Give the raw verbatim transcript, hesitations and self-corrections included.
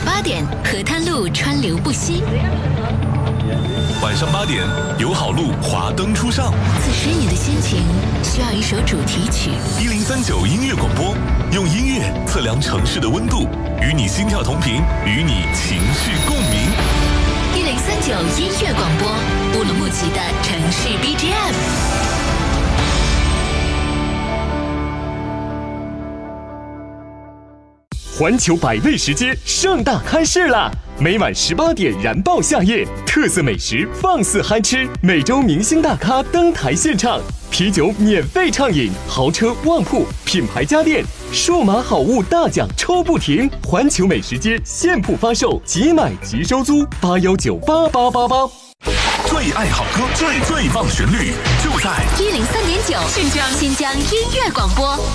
八点，河滩路川流不息。 晚上八点，友好路华灯初上。 此时你的心情需要一首主题曲。 一零三九音乐广播，用音乐测量城市的温度，与你心跳同频，与你情绪共鸣。 一零三九音乐广播，乌鲁木齐的城市 B G M。 环球百味食街盛大开市啦！每晚十八点燃爆夏夜，特色美食放肆嗨吃，每周明星大咖登台献唱，啤酒免费畅饮，豪车旺铺，品牌家电，数码好物大奖抽不停！环球美食街现铺发售，即买即收租，八幺九八八八八。 最爱好歌，最最棒旋律，就在一零三点九新疆新疆音乐广播。